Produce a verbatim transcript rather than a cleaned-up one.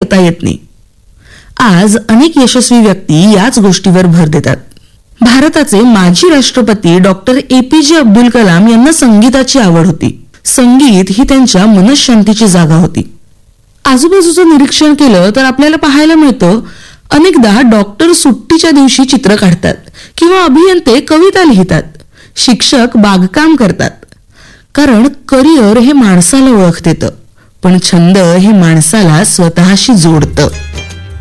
करता येत नाही. आज अनेक यशस्वी व्यक्ती याच गोष्टीवर भर देतात. भारताचे माजी राष्ट्रपती डॉक्टर ए पी जे अब्दुल कलाम यांना संगीताची आवड होती. संगीत ही त्यांच्या मनःशांतीची जागा होती. आजूबाजूचं निरीक्षण केलं तर आपल्याला पाहायला मिळतं, अनेकदा डॉक्टर सुट्टीच्या दिवशी चित्र काढतात किंवा अभियंते कविता लिहितात, शिक्षक बागकाम करतात. कारण करिअर हे माणसाला ओळख देतं, पण छंद हे माणसाला स्वतःशी जोडतं.